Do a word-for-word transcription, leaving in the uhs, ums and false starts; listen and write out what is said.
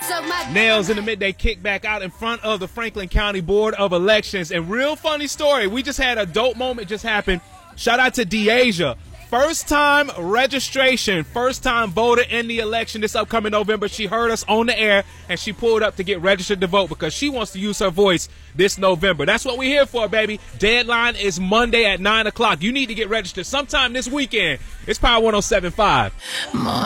Nails in the Midday Kickback out in front of the Franklin County Board of Elections. And real funny story, we just had a dope moment just happen. Shout out to Deasia. First time registration, first time voter in the election this upcoming November. She heard us on the air and she pulled up to get registered to vote because she wants to use her voice this November. That's what we're here for, baby. Deadline is Monday at nine o'clock. You need to get registered sometime this weekend. It's Power one oh seven point five.